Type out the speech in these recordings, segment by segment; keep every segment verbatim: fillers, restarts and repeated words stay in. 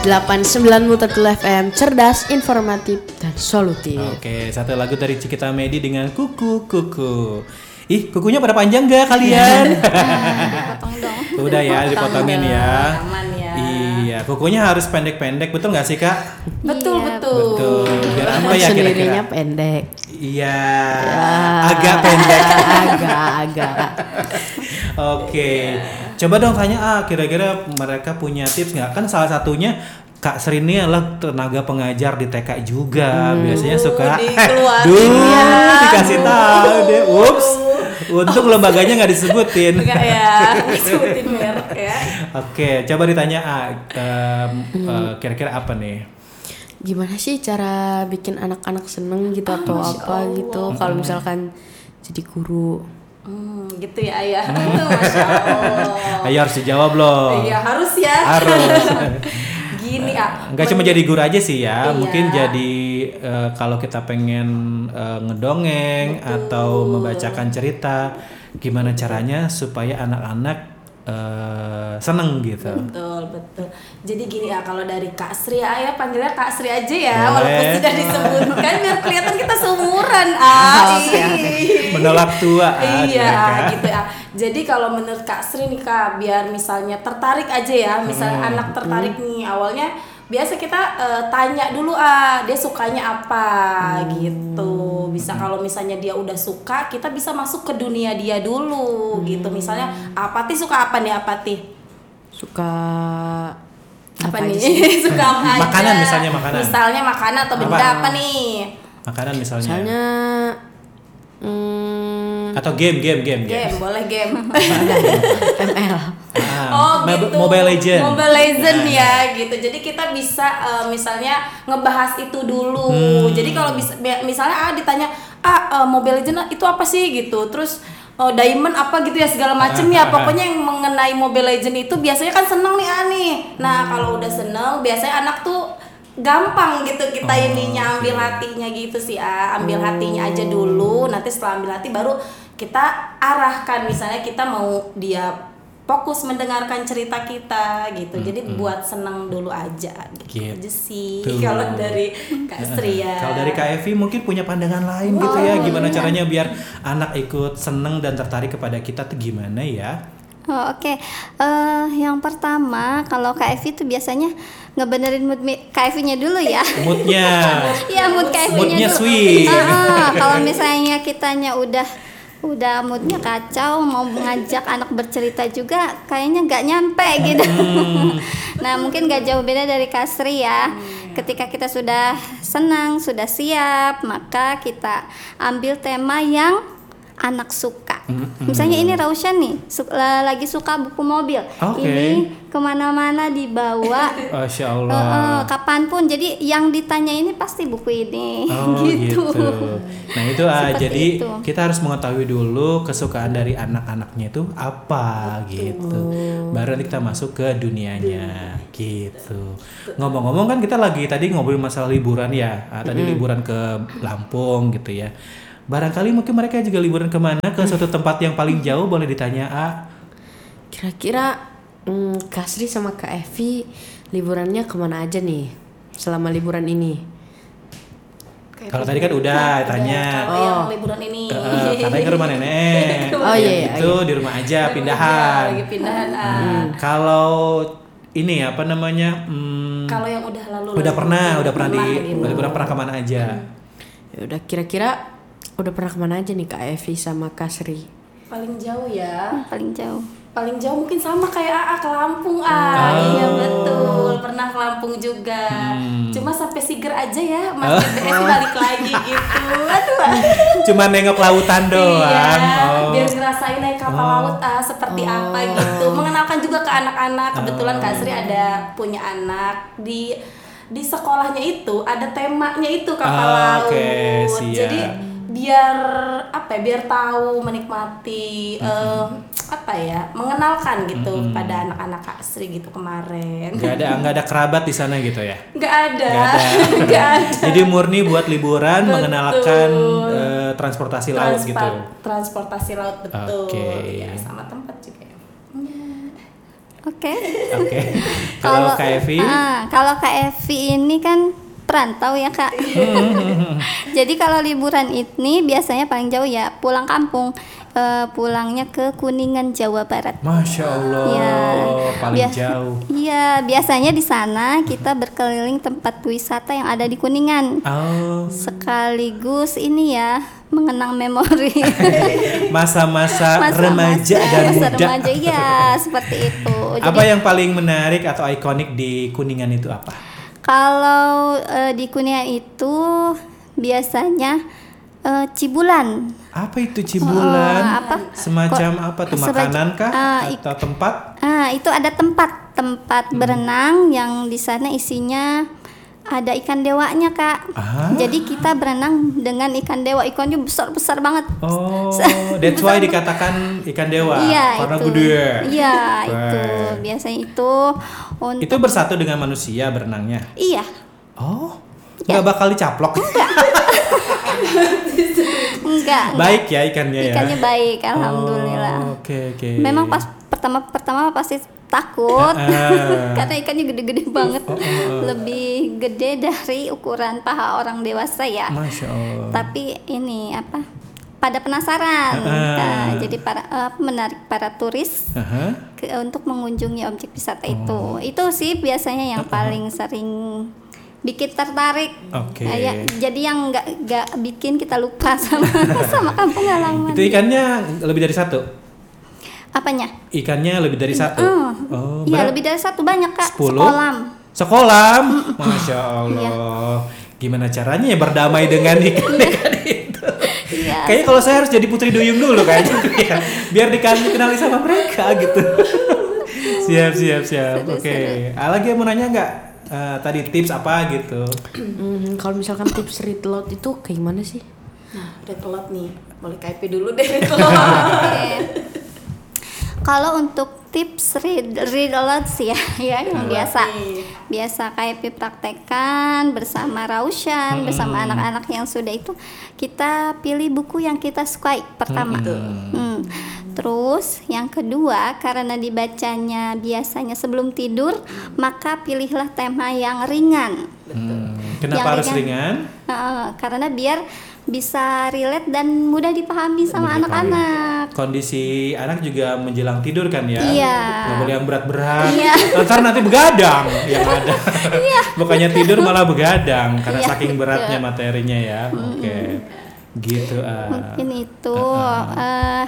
delapan puluh sembilan Mutatul F M, cerdas, informatif, dan solutif. Oke, satu lagu dari Cikita Medi dengan Kuku Kuku. Ih, kukunya pada panjang gak kalian? Dipotong dong. Udah ya, dipotongin ya. Aman ya. Iya, kukunya harus pendek-pendek, betul nggak sih Kak? Betul, Iya, betul. Betul. Biar apa ya Sendirinya kira-kira? pendek. Iya, Ya. agak pendek. Agak-agak. Oke, coba dong tanya ah, kira-kira mereka punya tips nggak? Kan salah satunya Kak Sri ini adalah tenaga pengajar di T K juga, biasanya suka dikeluarin duh, ya. dikasih tahu deh, ups, untung lembaganya nggak disebutin. Enggak ya, disebutin merek ya. Oke, coba ditanya ah, em, eh, kira-kira apa nih? Gimana sih cara bikin anak-anak seneng gitu atau apa gitu? Kalau misalkan jadi guru. Hmm, gitu ya ayah. Masya Allah. Ayo harus dijawab loh. Iya harus ya. Harus. Gini ah. Nggak cuma jadi guru aja sih ya, Iya. mungkin jadi eh, kalau kita pengen eh, ngedongeng atau membacakan cerita, gimana caranya supaya anak-anak eh, seneng gitu. Betul, betul. Jadi gini ya, kalau dari Kak Sri, ayah panggilnya Kak Sri aja ya, Boleh. walaupun sudah disebutkan biar kelihatan kita seumuran. Ah, ih. Menolak tua. ah, Iya, Kak. gitu ya. Jadi kalau menurut Kak Sri nih Kak, biar misalnya tertarik aja ya, misalnya anak tertarik nih, awalnya biasa kita eh, tanya dulu ah dia sukanya apa gitu. Bisa kalau misalnya dia udah suka, kita bisa masuk ke dunia dia dulu gitu. Misalnya Apati suka apa nih Apati? Suka Apa, aja nih? sih? Suka apa aja? Makanan misalnya, makanan. Misalnya makanan atau benda Apa? apa, nih? Makanan misalnya. Misalnya hmm, Atau game, game, game, game. Game, boleh game. M L. Ah, Oh Mo- gitu. Mobile Legend. Mobile Legend Nah. ya gitu. Jadi kita bisa eh, misalnya ngebahas itu dulu. Hmm. Jadi kalau bisa bi- misalnya ah ditanya, "Ah, eh, Mobile Legend itu apa sih?" gitu. Terus oh, diamond apa gitu ya segala macem ya. Pokoknya yang mengenai Mobile Legend itu biasanya kan seneng nih ah nih. Nah, kalau udah seneng biasanya anak tuh gampang gitu kita Oh, ininya ambil oke. hatinya gitu sih ah. Ambil hatinya aja dulu. Nanti setelah ambil hati baru kita arahkan, misalnya kita mau dia fokus mendengarkan cerita kita gitu. Jadi buat seneng dulu aja gitu, Gitu. aja sih Tuh. kalau dari Kak Sri ya. Kalau dari Kak Evi mungkin punya pandangan lain gitu ya, gimana caranya biar anak ikut seneng dan tertarik kepada kita tuh gimana ya? Oh, oke. Eh, yang pertama, kalau K F I itu biasanya ngebenerin mood mi- K F I-nya dulu ya. Moodnya. Iya, mood K F I-nya Moodnya dulu. sweet. Ah, ah, kalau misalnya kitanya udah udah moodnya kacau, mau mengajak anak bercerita juga kayaknya nggak nyampe gitu. Nah, mungkin nggak jauh beda dari Kasri ya. Ketika kita sudah senang, sudah siap, maka kita ambil tema yang anak suka. Misalnya ini Raushan nih su- la- lagi suka buku mobil. Oke. Ini kemana-mana dibawa. Masya Eh, Allah. eh, kapanpun, jadi yang ditanya ini pasti buku ini. Oh gitu. Nah itu ah, Seperti jadi itu. kita harus mengetahui dulu kesukaan dari anak-anaknya itu apa gitu. Baru nanti kita masuk ke dunianya gitu. Ngomong-ngomong kan kita lagi tadi ngobrol masalah liburan ya. Ah, tadi liburan ke Lampung gitu ya. Barangkali mungkin mereka juga liburan kemana ke suatu tempat yang paling jauh, boleh ditanya ah. Kira-kira hmm, Kak Sri sama Kak Evi liburannya kemana aja nih selama liburan ini? Kalau tadi kan udah tanya. Kalau yang liburan ini. Eh, katanya ke rumah nenek. Oh, iya, iya, Itu di rumah aja pindahan. Lagi pindahan. ah. Hmm, Kalau ini apa namanya? hmm, Kalau yang udah lalu. udah pernah, udah pernah di, gitu. udah pernah pernah kemana aja? Ya udah, kira-kira udah pernah kemana aja nih Kak Evi sama Kak Sri? Paling jauh ya. Paling jauh. Paling jauh mungkin sama kayak A A ke Lampung ah. Oh. Iya betul, pernah ke Lampung juga. Hmm. Cuma sampai Siger aja ya, Mas B B S balik lagi gitu. Aduh. aduh. Cuma nengok lautan doang. Iya, Oh. biar ngerasain naik kapal Oh. laut ah seperti apa gitu. Mengenalkan juga ke anak-anak. Kebetulan Kak Sri ada punya anak di di sekolahnya itu ada temanya itu kapal Ah, laut. oke, siap. Jadi biar apa ya, biar tahu menikmati eh, apa ya, mengenalkan gitu kepada anak-anak Kak Sri gitu kemarin. Nggak ada nggak ada kerabat di sana gitu ya? Nggak ada. Nggak ada. Nggak ada. Jadi murni buat liburan, Betul. mengenalkan eh, transportasi laut Transpa- gitu. Transportasi laut betul. Oke. Ya, sama tempat juga. Oke. Oke. Kalau Kak Evi, ah, kalau Kak Evi ini kan perantau ya Kak. Jadi kalau liburan ini biasanya paling jauh ya pulang kampung. Eh, pulangnya ke Kuningan, Jawa Barat. Masya Allah, Ya, paling bia- jauh. Iya, biasanya di sana kita berkeliling tempat wisata yang ada di Kuningan. Oh, Sekaligus ini ya mengenang memori masa-masa masa-masa remaja dan masa muda. remaja, iya seperti itu. Apa Jadi yang paling menarik atau ikonik di Kuningan itu apa? kalau eh, di Kuningan itu biasanya eh, cibulan. Apa itu cibulan? Oh, apa? Semacam apa tuh, Semacam- makanan kah ah, ik- atau tempat? Ah, itu ada tempat tempat berenang yang di sana isinya ada ikan dewanya Kak. Ah. Jadi kita berenang dengan ikan dewa, ikannya besar besar banget. Oh, that's why dikatakan ikan dewa Iya karena itu. gede. Iya Wah. itu biasanya itu untuk Itu bersatu dengan manusia berenangnya. iya Oh, Ya. nggak bakal dicaplok. enggak Baik ya ikannya ya. ikannya baik alhamdulillah. Oh, Oke oke. Memang pas pertama pertama pasti takut Ah. karena ikannya gede-gede banget, Oh, oh, oh. lebih gede dari ukuran paha orang dewasa ya. Masya Allah. Tapi ini apa? Pada penasaran, Ah. Nah, jadi para eh, menarik para turis Aha. ke, untuk mengunjungi objek wisata Oh. itu. Itu sih biasanya yang paling sering bikin tertarik. Oke. Nah, ya, jadi yang nggak nggak bikin kita lupa sama sama kampung halaman. Itu ikannya lebih dari satu. Apanya? Ikannya lebih dari satu. Oh, Oh, iya berapa? lebih dari satu banyak Kak. Sepuluh? Sekolam. Sekolam. Masya Iya. Allah. Gimana caranya ya berdamai dengan ikan-ikan itu? Iya. Kayaknya kalau saya harus jadi putri duyung dulu kayaknya ya. Biar dikenali sama mereka gitu. Siap siap siap. Seru, Oke. seru. Ah, lagi yang mau nanya nggak? Eh, tadi tips apa gitu? Hmm, kalau misalkan tips read aloud itu kayak gimana sih? Nah, red lot nih. Boleh K P dulu deh red lot. Oke. Kalau untuk tips read read aloud sih ya, ya yang biasa Nih. biasa K P praktekan bersama Raushan, bersama anak-anak yang sudah itu kita pilih buku yang kita sukai pertama. Hmm. Terus yang kedua karena dibacanya biasanya sebelum tidur, maka pilihlah tema yang ringan. Hmm, Kenapa Yang harus ringan? Heeh, karena biar bisa relate dan mudah dipahami sama Mudah dipahami. anak-anak. Kondisi anak juga menjelang tidur kan ya? Iya. Nggak boleh yang berat-berat. Iya. Ntar nanti begadang yang ada. Bukannya tidur malah begadang karena Iya, saking beratnya betul. materinya ya. Oke. Gitu. ah. Mungkin itu eh,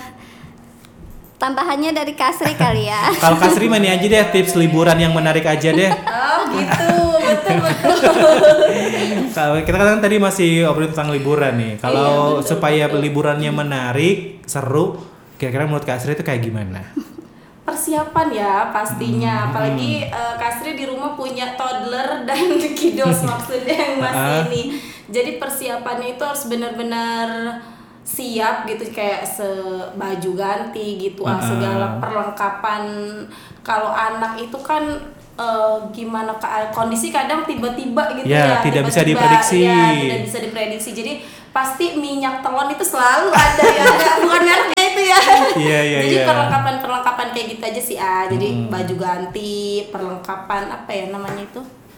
tambahannya dari Kasri kali ya. Kalau Kasri mah ini aja deh tips liburan yang menarik aja deh. Oh gitu, betul betul. Kalau kita kan tadi masih obrolin tentang liburan nih. Kalau supaya liburannya menarik, seru, kira-kira menurut Kasri itu kayak gimana? Persiapan ya pastinya, apalagi eh, Kasri di rumah punya toddler dan kiddos maksudnya yang masih Ah. ini. Jadi persiapannya itu harus benar-benar siap gitu, kayak sebaju ganti gitu, ah, Ah. segala perlengkapan. Kalau anak itu kan eh, gimana ka- kondisi kadang tiba-tiba gitu Ya, ya, tidak bisa tiba-tiba, diprediksi. ya, tidak bisa diprediksi. Jadi pasti minyak telon itu selalu ada ya, ada, bukan mereknya itu ya. Iya, iya, Jadi iya. perlengkapan-perlengkapan kayak gitu aja sih ah. Jadi baju ganti, perlengkapan apa ya namanya itu?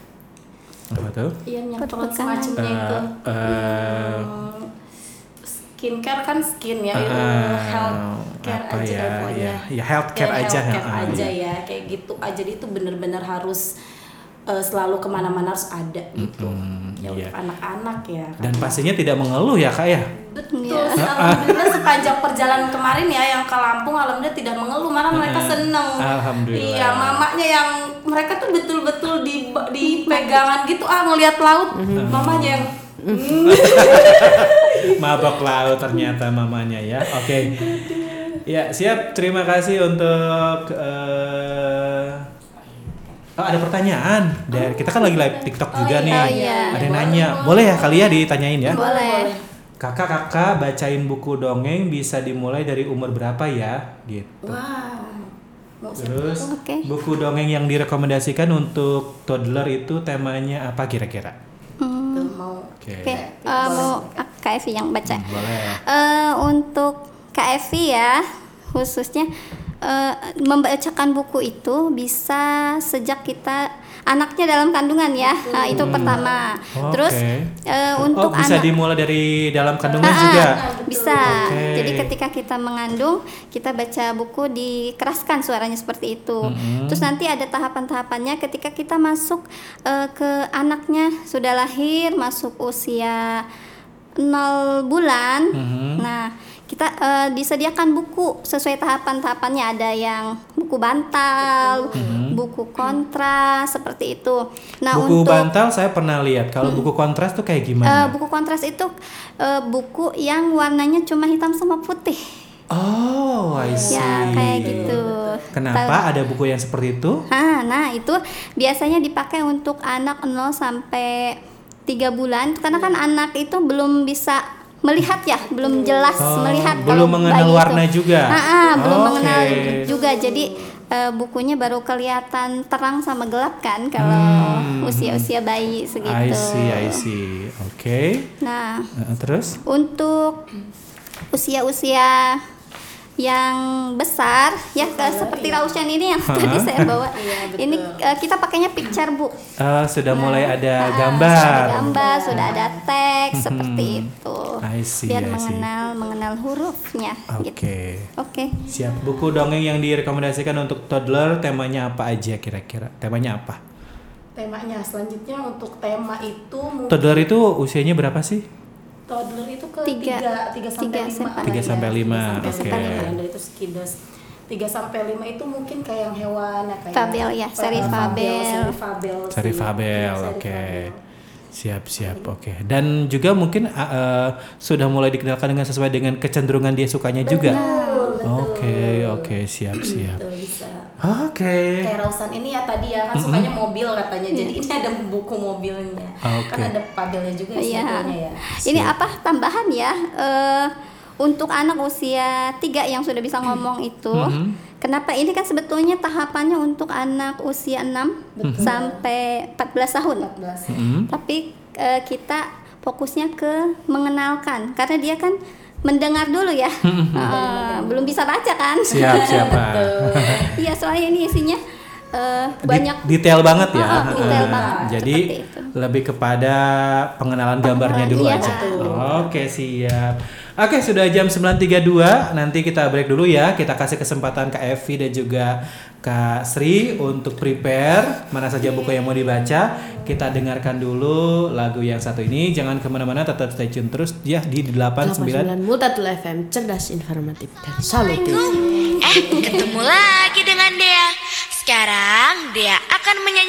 Apa tuh? Iya, minyak telon Perlengkapan. semacamnya itu. Eh, eh, Hmm, skincare kan skin ya, itu Ah, healthcare apa aja ya, deh pokoknya. ya, ya healthcare Ya, aja, healthcare ah, aja iya. ya, kayak gitu aja. Jadi itu bener-bener harus eh, selalu kemana-mana harus ada gitu. Mm-mm, Ya iya. untuk anak-anak ya. Dan pastinya tidak mengeluh ya kak ya? Betul, Iya. alhamdulillah sepanjang perjalanan kemarin ya yang ke Lampung, alhamdulillah tidak mengeluh, malah mereka seneng. Alhamdulillah. Iya, mamanya yang mereka tuh betul-betul di di pegangan gitu ah ngelihat laut, mamanya yang Mabok laut ternyata mamanya ya. Oke. Ya siap. Terima kasih untuk. eh, Oh, ada pertanyaan. Dari kita kan lagi live TikTok juga nih. Oh, iya. Ada yang nanya. Boleh ya kali ya ditanyain ya? Boleh. Kakak-kakak bacain buku dongeng bisa dimulai dari umur berapa ya? Gitu. wow. Mau Terus Oke. buku dongeng yang direkomendasikan untuk toddler itu temanya apa kira-kira? Hmm, situ mau Oke. Oke, eh, mau Kak Evi yang baca. Boleh. Eh, untuk Kak Evi ya, khususnya eh, membacakan buku itu bisa sejak kita anaknya dalam kandungan ya. Nah, itu pertama. Oke. Terus eh, untuk Oh, bisa anak dimulai dari dalam kandungan Ah, juga. bisa. Oke. Jadi ketika kita mengandung, kita baca buku dikeraskan suaranya seperti itu. Terus nanti ada tahapan-tahapannya ketika kita masuk eh, ke anaknya sudah lahir, masuk usia nol bulan. Nah, kita eh, disediakan buku sesuai tahapan-tahapannya. Ada yang buku bantal, buku kontras seperti itu. Nah, Buku untuk bantal saya pernah lihat. Kalau buku kontras tuh kayak eh, gimana? buku kontras itu eh, buku yang warnanya cuma hitam sama putih. Oh, I see. Ya, kayak gitu. Kenapa ada buku yang seperti itu? Ah, nah itu biasanya dipakai untuk anak nol sampai tiga bulan karena kan anak itu belum bisa melihat ya, belum jelas Oh, melihat belum kalau mengenal bayi warna itu. juga? Ah, ah, belum Oke. mengenal juga. Jadi eh, bukunya baru kelihatan terang sama gelap kan kalau usia-usia bayi segitu. Hmm. I see, I see. Oke. Nah, Uh, terus? untuk usia-usia yang besar ya ke- seperti Raushan ini yang tadi saya bawa ini eh, kita pakainya picture book. Uh, sudah mulai ada Ah, gambar. sudah ada gambar, sudah ada teks seperti itu. I see, Biar I see. mengenal mengenal hurufnya Oke. gitu. Oke. Siap. Buku dongeng yang direkomendasikan untuk toddler temanya apa aja kira-kira? Temanya apa? Temanya selanjutnya untuk tema itu mungkin Toddler itu usianya berapa sih? toddler itu ke Tiga. tiga tiga sampai Tiga lima sampai- Tiga sampai lima, tiga sampai oke. lima, dari itu sekidas tiga sampai lima itu mungkin kayak yang hewan ya, kayak Fabel ya, seri eh, Fabel. seri Fabel Seri sih. Fabel, Seri oke. Fabel. Siap, siap, oke. Dan juga mungkin uh, uh, sudah mulai dikenalkan dengan sesuai dengan kecenderungan dia sukanya juga. Betul, betul. Oke, oke, siap, siap. Betul, bisa. Oke. Kayak Rausan ini ya tadi ya kan sukanya mobil katanya, jadi ini ada buku mobilnya. Oke. Kan ada Fabelnya juga Iya. sebetulnya ya. Ini apa tambahan ya? eh, untuk anak usia tiga yang sudah bisa ngomong itu, kenapa ini kan sebetulnya tahapannya untuk anak usia enam sampai empat belas tahun. empat belas. Tapi eh, kita fokusnya ke mengenalkan karena dia kan mendengar dulu ya. Eh, belum bisa baca kan? Siap, siap, Pak. Iya, soalnya ini isinya eh, Di- banyak detail banget ya. Oh, detail Uh, banget, Jadi seperti itu. lebih kepada pengenalan gambarnya dulu Iya, aja. betul. Oke, siap. Oke, sudah jam sembilan tiga puluh dua. Nanti kita break dulu ya. Kita kasih kesempatan Kak Evi dan juga Kak Sri untuk prepare mana saja buku yang mau dibaca. Kita dengarkan dulu lagu yang satu ini. Jangan kemana-mana, tetap stay tune terus ya di delapan puluh sembilan. delapan puluh sembilan Mutatul F M, cerdas, informatif, dan solutif. Eh, ketemu lagi dengan Dea. Sekarang Dea akan menyanyi